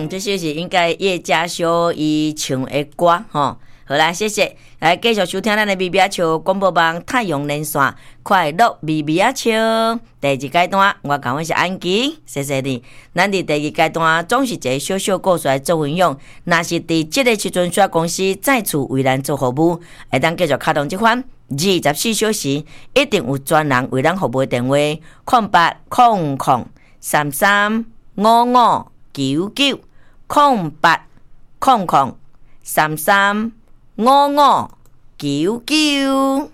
这首是应该叶家修伊唱的歌吼。好啦，谢谢，来继续收听咱的咪咪仔笑广播网太阳连线快乐咪咪仔笑第二阶段，我讲我是安琪，谢谢你。咱伫第二阶段总是一个小小故事来做分享，若是伫这个时阵需要公司再次为咱做服务，会当继续开通这款24小时，一定有专人为咱服务的电话0800335599 0800335599。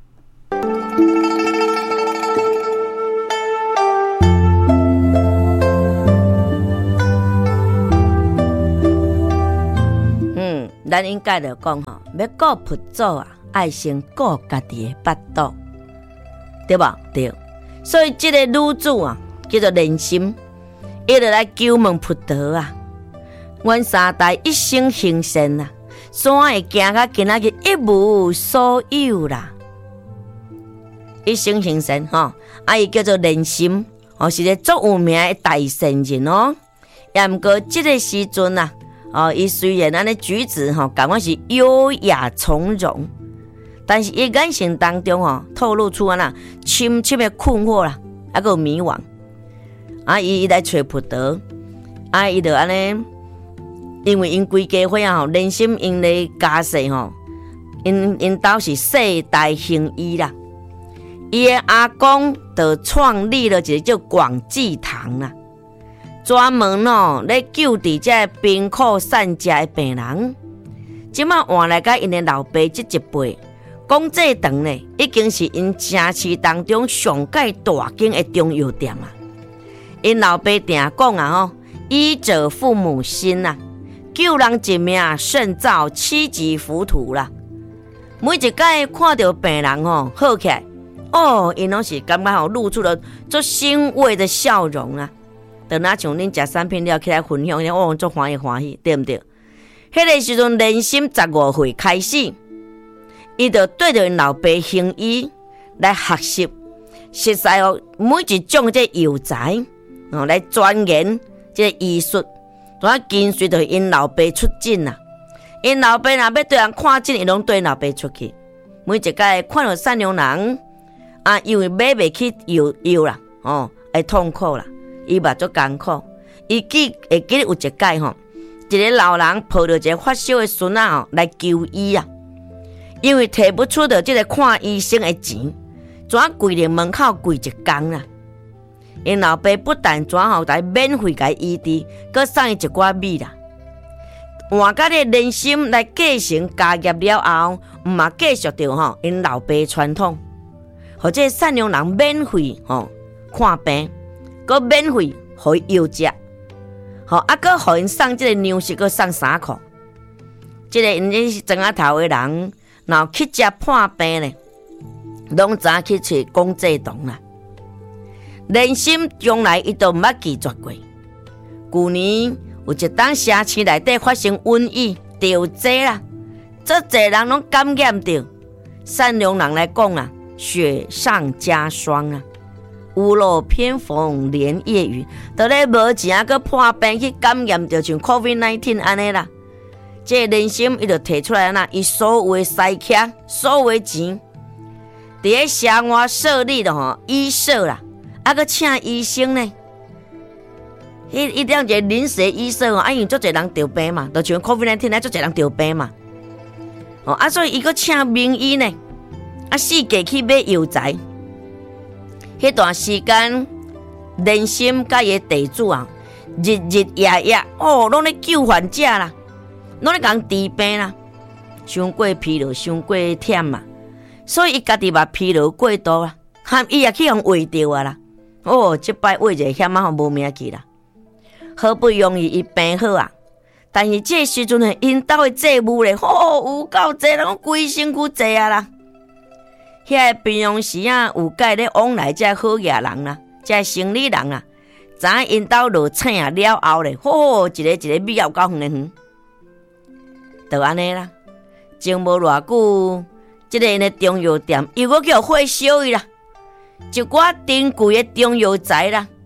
咱应该就讲吼，要顾佛祖啊，爱先顾家己的腹肚，对吧？对。所以这个女子啊，叫做莲心，伊就来求问佛陀啊，阮三代一生行善啊，怎会行到今仔日一无所有啦？一生行善吼，伊叫做莲心，是个足有名的大善人哦。也毋过这个时阵啊。伊虽然安尼举止感觉是优雅从容，但是伊眼神当中透露出深深的困惑啦，还有迷惘。伊来找佛陀，伊就安尼，因为因规家伙莲心因的家世因兜是世代行医啦，伊的阿公就创立了一个叫广济堂啦。专门咧救治这贫苦善食的病人，即马换来甲因的老爸这一辈，讲这堂呢，已经是因城市当中上界大间的中药店啊。因老爸定讲医者父母心啊，救人一命胜造7级浮屠啦。每一届看到病人好起来，因拢是感觉露出了足欣慰的笑容啊。就那像恁食产品了起来分享，足欢喜，对不对？迄个时阵，莲心15岁开始，伊就对着因老爸行医来学习，熟悉每一种这药材，来钻研这医术。当跟随着因老爸出诊啊，因老爸若要对人看诊，伊拢对老爸出去。每一届看到善良人因为买袂起药啦，会痛苦啦。伊嘛足艰苦，伊会记得有一届一个老人抱着一个发烧的孙仔来求医啊，因为摕不出的这个看医生的钱，怎跪伫门口跪一工啦。因老爸不但来免费甲医治，佮送伊一寡米啦。换甲个莲心来继承家业了后，嘛继续着因老爸传统，或者善良人免费看病。佮免费互伊药食，佮互因送这个粮食，佮送衫裤。这个因这是庄仔头的人，然后去食破病呢，拢早去找广济堂啦。莲心将来伊都毋捌记绝过。旧年有一档社区内底发生瘟疫，着济啦，足济人拢感染着。善良人来讲啊，雪上加霜啊。屋漏偏逢连夜雨，就咧无钱个破病去感染，就像 COVID-19 安尼啦。这莲心伊就提出来伊所有的塞卡，所有的钱，伫咧社外设立的医社啦，个请医生呢。一定一个临时医生因为足侪人得病嘛，就像 COVID-19 足侪人得病嘛。所以伊个请名医呢，四界去买药材。迄段时间，莲心甲伊地主日日夜夜拢咧救患者啦，拢咧共治病啦，伤过疲劳，伤过忝嘛，所以伊家己嘛疲劳过度啦，伊也去互喂着啊啦，这摆喂者险无命去啦，好不容易伊病好啊，但是这时阵因兜的债务咧，有够济人规身躯债啊啦。遐平常时有介咧往来这好野人啦，这生理人啦，知影因兜落请了后咧，一个米要到远的远，就安尼啦。前无偌久，这个因的中药店又搁叫火烧伊啦，一寡珍贵的中药材啦，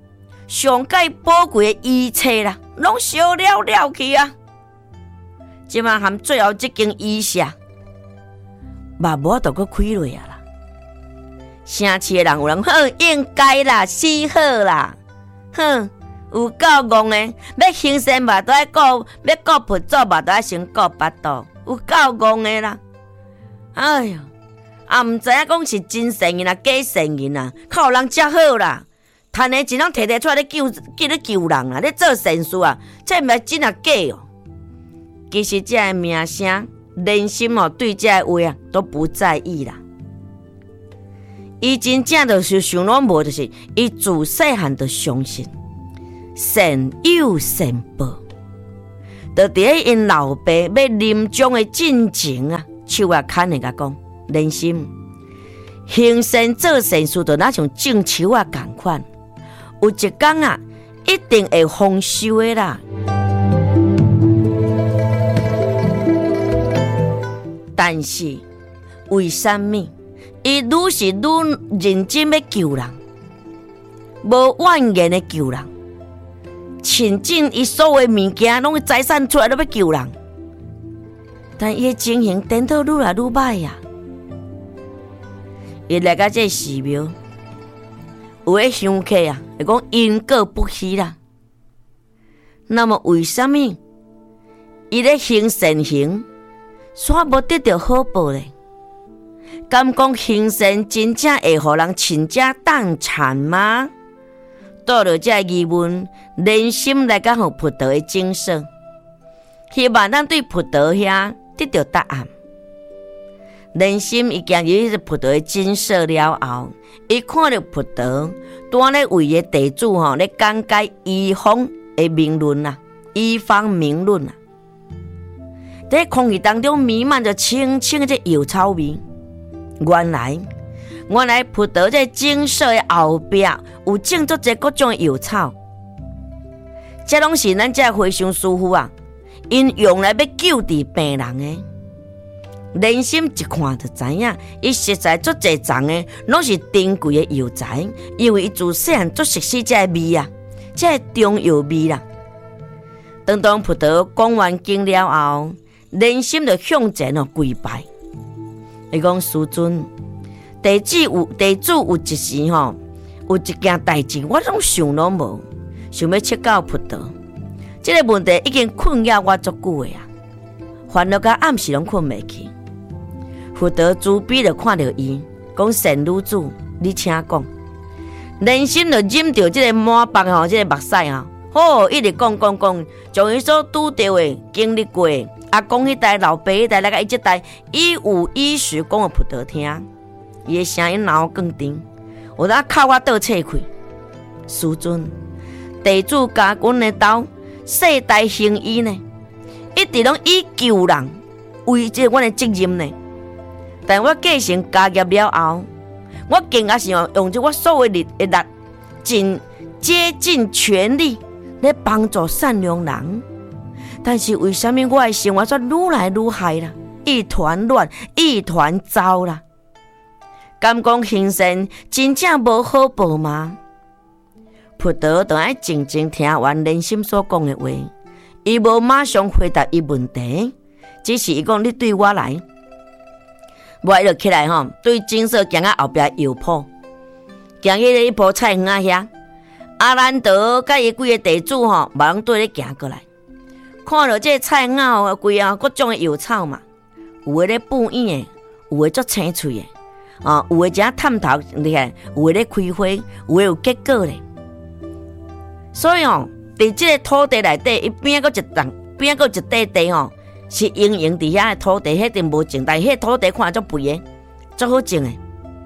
上界宝贵的遗册啦，拢烧了去啊！即马含最后这间遗舍，嘛无都搁开落啊啦。城市的人有人好应该啦，死好啦，哼，有够戆的，要行善嘛都爱顾，要顾佛祖嘛都爱先顾巴肚，有够戆的啦！哎哟，啊毋知影讲是真善人啊，假善人啊，靠人遮好啦！趁的钱拢摕出来咧救人啦，咧做善事啊，这毋是真啊假哦？其实这个名声、人心哦，对这个话啊都不在意啦。伊真正就是想拢无，就是伊自细汉就相信善有善报，就伫咧因老爸要临终的进前啊，手啊牵的甲讲，人心行善做善事，就那像种树啊共款。有一天啊，一定会丰收的啦。但是为什么伊愈是愈认真要救人，无怨言的救人，倾尽伊所有物件拢财产出来都要救人，但伊的情形颠倒愈来愈歹呀。伊来到这寺庙。有的香客啊，会讲因果不虚啦。那么为什么伊咧行善行，煞无得到好报呢？敢讲行善真正会互人倾家荡产吗？倒了这疑问，人心来讲互佛陀的警示，希望咱对佛陀遐得到答案。人心已经入去佛陀的警示了后，伊看到佛陀当咧为个地主咧讲解医方的名论啊，医方名论啊，在空气当中弥漫着清清的药草味。原来佛陀在警示的后壁有种足侪各种的药草，这拢是咱这和尚师傅啊，因用来要救治病人的。人心一看就知影，伊实在足侪丛的，拢是珍贵的药材，因为伊自细汉足熟悉这个味啊，这个中药味啦。当佛陀讲完经了后，人心就向前跪拜。伊讲：师尊，地主有一时有一件代志，我拢想拢无，想要请教佛陀。这个问题已经困扰我足久的啊，烦恼到暗时拢困袂去。佛陀慈悲就看到伊，讲：善女子，你请讲。人心就忍着这个满腹这个目屎一直讲，将伊所拄到的、经历过的，阿公迄代、老爸迄代，来到伊这代，一五一十讲给佛陀听。伊的声音然后更甜，有当靠我倒切开。师尊，地主家阮的刀世代行医呢，一直拢以救人为这阮的责任呢。但我继承家业了后，我更也是用这我所有的力，竭尽全力来帮助善良人。但是为什么我的生活却愈来愈害啦？一团乱，一团糟啦！敢讲行善真正无好报吗？佛陀就爱静静听完人心所讲的话，伊无马上回答伊问题，只是伊讲：你对我来。我就起来对金色行到后壁药铺，行去一铺菜园遐，阿兰德甲伊几个地主马上对咧行过来，看到这菜园规各种的药草嘛，有的咧半圆的，有的足青翠的，有的只探头厉害，有的咧开花，有的有结果咧。所以伫这个土地内底，伊边个一档，边个一块地是盈盈伫遐的土地，迄定无种，但迄土地看足肥的，足好种的。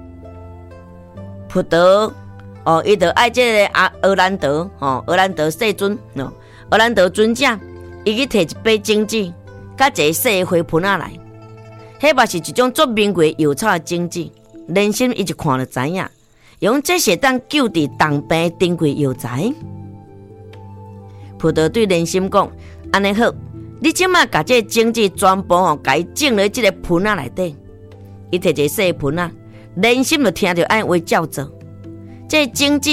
佛陀伊就爱这个阿兰德阿兰德世尊阿兰德尊者，伊去摕一杯精子，甲一个细的花盆来，迄嘛是一种足名贵药草的精子。人心伊一看就知影，用这些当救治重病的珍贵药材。佛陀对人心讲：安尼好。你即马把这精子全部甲伊种在这个盆内底，伊摕一个细盆人心就听到按话照做。这精子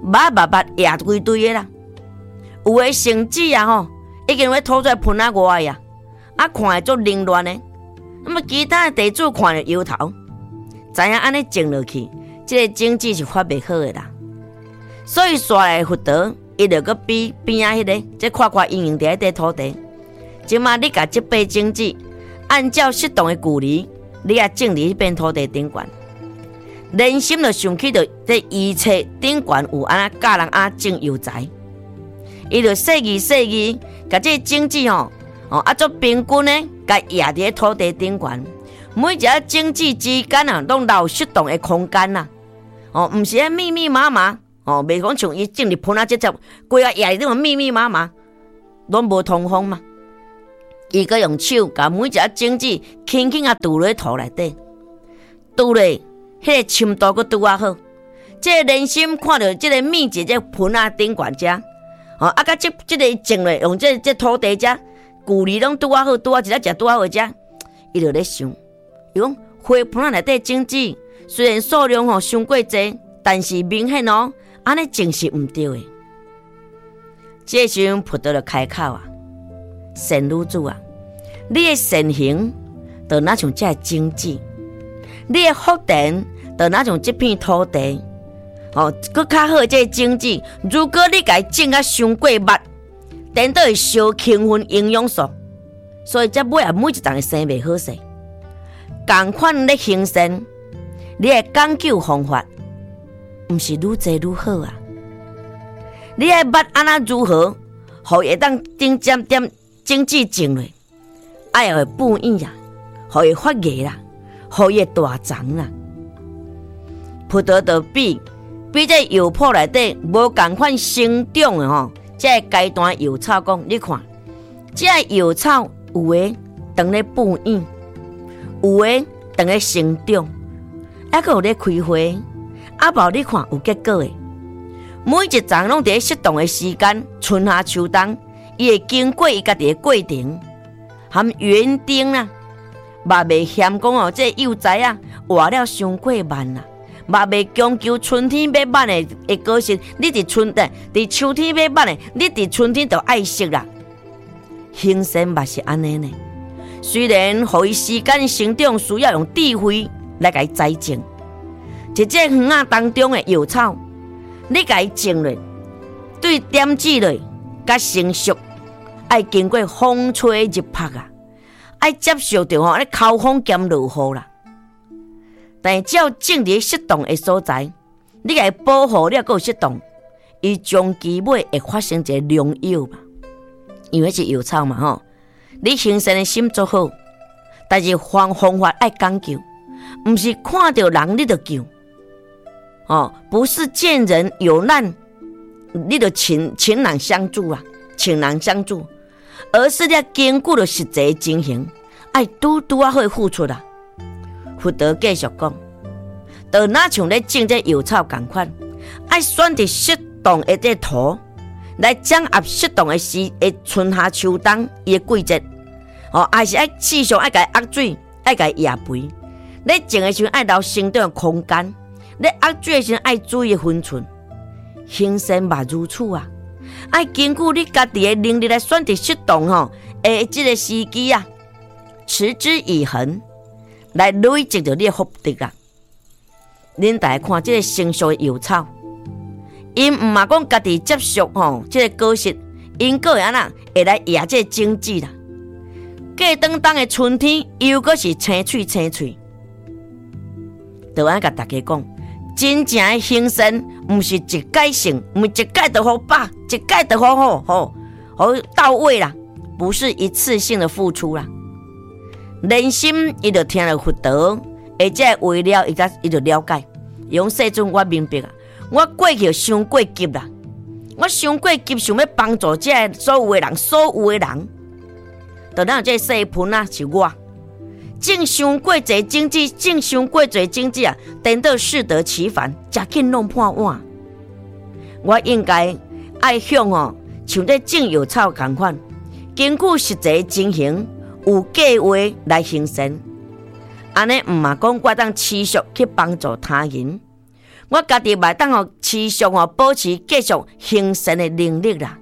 压规堆的啦。有的绳子啊吼，已经要吐出来喷啊外呀，看会足凌乱的。那么其他的地主看着摇头，知影安尼静落去，这个经济是发袂好的啦。所以刷来佛陀，伊就搁比边啊迄个，这看营营伫迄土地。即马你甲这笔经济按照适当的距离，你也种伫迄片土地顶悬。人心就想起着这预测顶悬有安那教人安种油材，伊就细意，甲这经济做平均呢，甲压伫土地顶悬。每一个经济之间啊，拢留适当的空间啦。毋是咧密麻。袂讲像伊种入盆啊，直接规个叶顶密麻，拢无通风嘛。伊个用手甲每一个种子轻啊拄落土内底，拄咧迄个深度佫拄啊好。这个人心看到这个密集这盆啊顶悬遮，甲这个种咧用这土地遮距离拢拄啊好，拄啊一只拄啊好遮，伊就咧想，伊讲花盆啊内底种子虽然数量伤过济，但是明显安尼种是毋对的。这时阵佛陀就开口啊，善女子啊，你的善行就若像这种子，你的福田就若像这片土地，搁较好的这种子，如果你甲伊种啊伤过密，等到会烧轻分营养素，所以这尾啊每一档会生袂好势。同款咧行善，你的讲究方法，毋是愈济愈好啊！你爱捌安那如何，互会当顶点种子种落，爱会布影啊，互伊发芽啦，互伊大长啦。佛陀就比这药铺内底无共款生长的这阶段药草讲，你看，这药草有的当咧布影，有的当咧生长，还佫有咧开花。无你看有结果的，每一丛拢伫适当的时间，春夏秋冬，伊会经过伊家己的过程，含园丁啦，嘛袂嫌讲这幼栽啊活了伤过慢啦，嘛袂强求春天要慢的果实，你伫秋天要慢的，你伫春天就爱惜啦。行善嘛是安尼呢，虽然互伊时间成长需要用智慧来甲伊栽种。在这园仔当中的药草，你甲伊种落，对点子落，甲成熟，爱经过风吹日晒啊，爱接受着咧秋风兼落雨啦。但是只要种伫适当的所在，你甲伊保护了，够适当，伊终期尾会发生一个良药嘛。因为是药草嘛你行善的心做好，但是方法爱讲究，毋是看到人你就救。不是见人有难，你就请人相助啊，请人相助，而是你要经过了实际情形，爱拄啊好付出啦。佛陀继续讲，就哪像咧种这药草同款，爱选择适当的这土，来掌握适当的春夏秋冬伊的季节，还是爱时常爱甲伊压水，爱甲伊压肥，咧种的时候爱留生长的空间。你压水的时候爱注意分寸，行善嘛如此啊！爱根据你家己的能力来选择适当这个时机啊，持之以恒，来累积着你的福德啊！恁大家看这个成熟的药草，因唔嘛讲家己接受这个果实，因个会安那会来压这个种子啦。过当当的春天，又搁是青翠，就安甲大家讲。真正的行善，毋是一概性，毋是一概就好饱，一概就好到位啦，不是一次性的付出啦。人心伊就听了佛陀，而且为了伊就了解，用世尊我明白啊，我过去伤过急啦，我伤过急，想要帮助这所有的人，就咱这细盆啊是我。种伤过侪种子，种伤过侪种子啊，等到适得其反，真紧弄破碗。我应该爱向像在种药草同款，根据实际情形，有计划来行善。安尼毋嘛讲我当持续去帮助他人， 我家己嘛当持续保持继续行善的能力啦。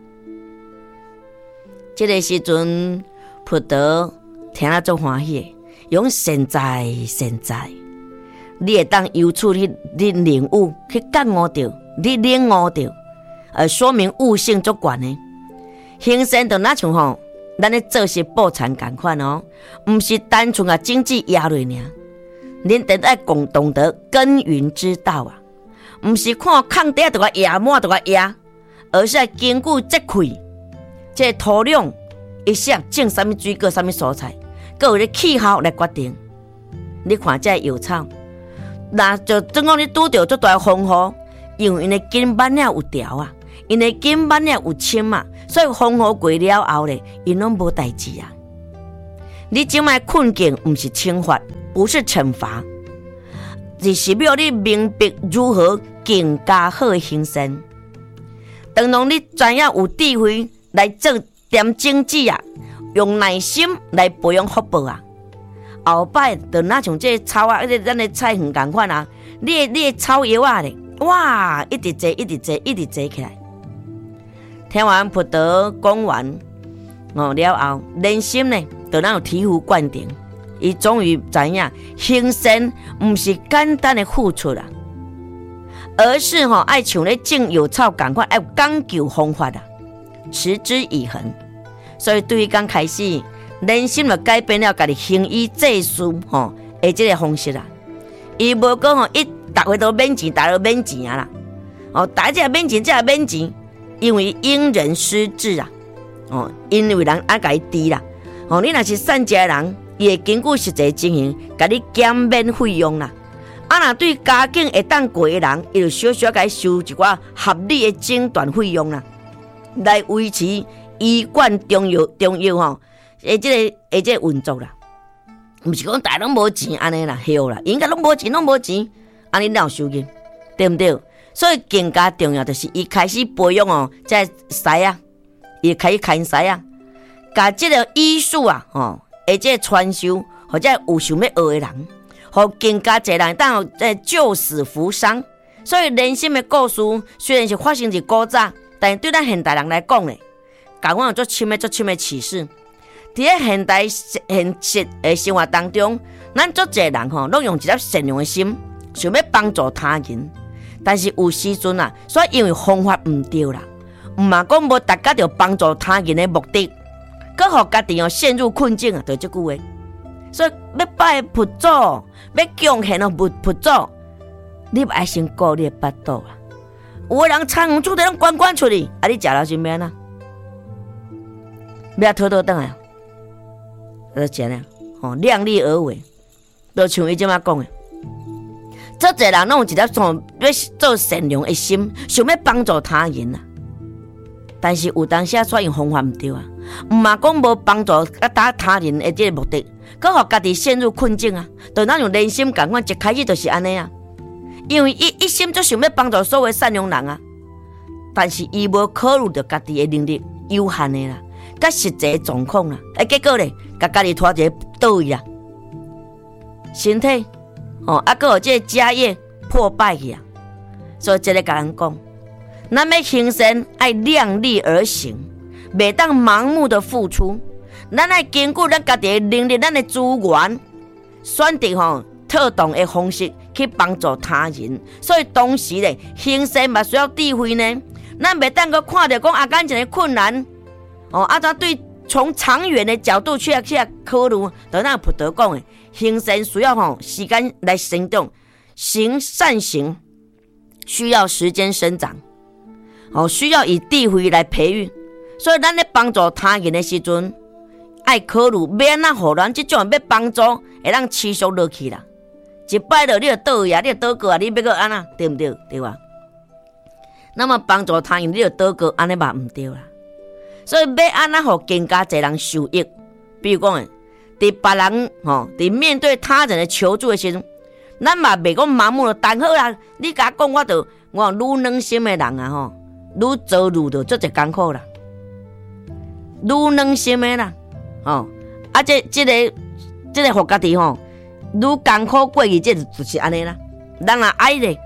这个时阵，佛陀听了足欢喜，用现在，你会当由此你领悟去感悟到，你领悟到，说明悟性足悬的。行善就那像咱咧做事布田同款毋是单纯经济压落尔，恁得爱共懂得耕耘之道啊，毋是看空地就压满就压，而是经过这块，这土壤一下种什么水果、什么蔬菜，还有咧气候来决定。你看这药草，那就总讲你拄到这大风雨，因为因的根板了有条啊，因的根板了有深啊，所以风雨过了后咧，因拢无代志啊。你即摆困境毋是惩罚，不是惩罚，是要你明白如何更加好的行善。当然你知影有智慧来做点经济啊，用耐心来培养福报啊。后摆就那像这草啊，咱的菜园同款啊，你的草叶啊咧，哇，一直坐起来。听完佛陀讲完了后，人心呢就那有醍醐灌顶，伊终于知影行善毋是简单的付出啦，而是爱像咧种药草同款，要讲究方法啦，持之以恒。所以对于刚开始，人心就改变了家己行医济世的这个方式啦。伊无讲大家都免钱，大家都免钱啊啦。大家免钱，这也免钱，因为因人施治啊。因为人爱家己治啦。你若是善家人，伊会经过实际情形，甲你减免费用啦。若对家境会当过的人，伊就小小甲伊收一寡合理的诊断费用啦，来维持医院中药这个运作啦。毋是讲大家拢无钱安尼啦，对啦，应该拢无钱，安尼哪有收入，对不对？所以更加重要就是伊开始培养这师啊，伊开始看师啊，甲这个医术啊，这个传授，或者有想要学的人，互更加侪人当救死扶伤。所以人心的故事虽然是发生在古早，但是对咱现代人来讲咧，甲我有足深的启示。在现代现实的生活当中，咱足侪人拢用一粒善良的心，想要帮助他人，但是有时阵啊，所以因为方法唔对啦，唔嘛讲无达到着帮助他人的目的，搁互家己陷入困境啊，就这句话。所以要拜佛祖，要敬献佛祖，你爱先顾你的腹肚啊。有的人餐园煮得拢关出去，你食了就免啦，要偷倒转来。就这样量力而为，就像伊这么讲的，这侪人拢有一粒要做善良的心，想要帮助他人啊。但是有当时所用方法唔对啊，唔嘛讲无帮助他人的这个目的，搁互家己陷入困境啊。就那种人心感官一开始就是安尼啊，因为伊一心就想要帮助所有善良人啊，但是伊无考虑到家己的能力有限的啦。甲实际状况啦，结果咧，甲家己拖一个倒位啦，身体还有这个家业破败去啊。所以这个甲人讲，咱要行善爱量力而行，袂当盲目的付出。咱爱根据咱家己的能力、咱的资源，选择妥当的方式去帮助他人。所以同时咧，行善嘛需要智慧呢。咱袂当个看到讲眼前的困难。怎对从长远的角度去考虑，就那佛陀讲的，行善需要时间来生长，行善行需要时间生长，需要以智慧来培育。所以咱咧帮助他人的时阵，爱考虑要安怎互咱这种要帮助会让持续落去啦。一摆了你就倒呀，你就倒过啊，你要个安怎，对不对？对吧？那么帮助他人，你就倒过，安尼嘛唔对啦。所以要安怎互更加侪人受益？比如讲，伫别人伫面对他人的求助的时阵，咱嘛袂讲盲目的等好啦。你甲我讲，我愈软心的人啊，愈做愈就足侪艰苦啦。愈软心的啦，这个互家己愈艰苦过日，这就是安尼啦。人若爱咧，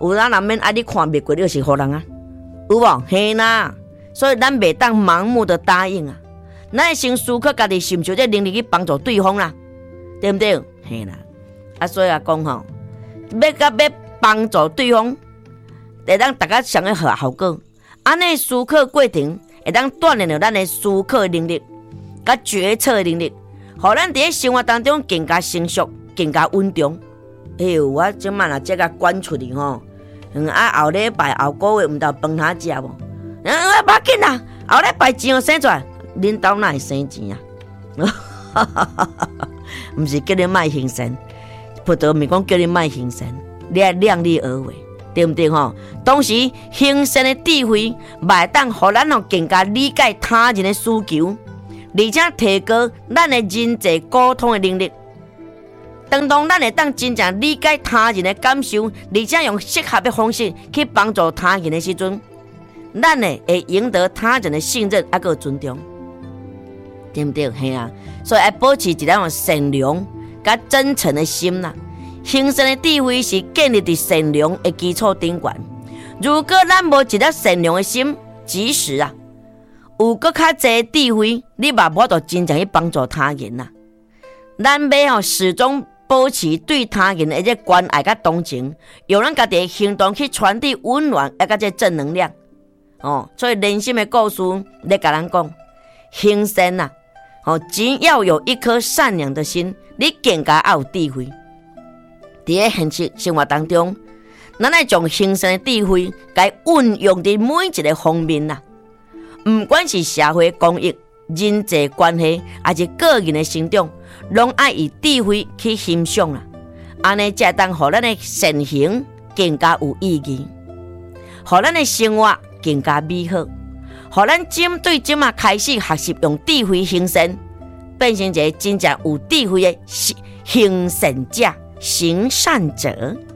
有人免爱你看袂过，你就是好人啊，有无？嘿啦，所以咱袂当盲目的答应啊，咱会先思考家己是毋是有这能力去帮助对方啦，对不对？嘿啦，啊，所以讲吼，要帮助对方，会当大家上个好效果。安尼思考过程会当锻炼着咱的思考能力，甲决策能力，互咱伫生活当中更加成熟，更加稳重。哎呦，我即摆若这个管出去吼，后礼拜后个月毋知饭通食无？无要紧啦，后礼拜钱生出来，恁兜哪会生钱啊？毋是叫你卖行善，不得咪讲叫你卖行善，你要量力而为。对不对吼？同时，行善的智慧，会当互咱更加理解他人的需求，而且提高咱的人际沟通的能力。当咱会当真正理解他人的感受，而且用适合的方式去帮助他人的时阵，咱会赢得他人的信任，还有尊重，对不对？嘿啊，所以要保持一种善良、甲真诚的心啦。行善的智慧是建立在善良的基础顶端。如果咱无一粒善良的心，即使有搁较济智慧，你嘛无法度真正去帮助他人啦。咱要始终保持对他人的关爱甲同情，用咱家己的行动去传递温暖甲这正能量。所以人心的故事咧，甲咱讲行善只要有一颗善良的心，你更加要有智慧。在现实生活当中，咱要将行善的智慧，该运用在每一个方面啦。不管是社会公益、人际关系，还是个人的成长，拢要以智慧去欣赏啦。安尼才当互咱的善行更加有意义，互咱的生活更加美好，互咱针对今仔开始学习用智慧行善，变成一个真正有智慧的行善者。行善者。